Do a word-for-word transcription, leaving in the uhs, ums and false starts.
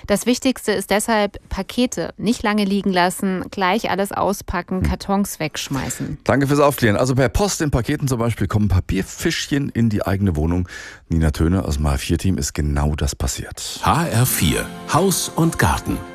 Das Wichtigste ist deshalb Pakete nicht lange liegen lassen, gleich alles auspacken, Kartons wegschmeißen. Danke fürs Aufklären. Also per Post in Paketen zum Beispiel kommen Papierfischchen in die eigene Wohnung. Nina Töne aus dem H vier Team ist genau das passiert. H R vier Haus und Garten.